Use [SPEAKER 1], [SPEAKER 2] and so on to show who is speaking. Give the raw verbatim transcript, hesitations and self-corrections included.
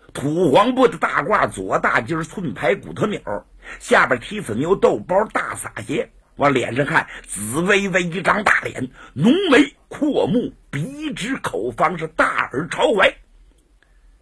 [SPEAKER 1] 土黄布的大褂，左大襟寸排骨头钮，下边提子牛豆包大撒鞋，往脸上看，紫微微一张大脸，浓眉阔目，鼻直口方，是大耳朝怀。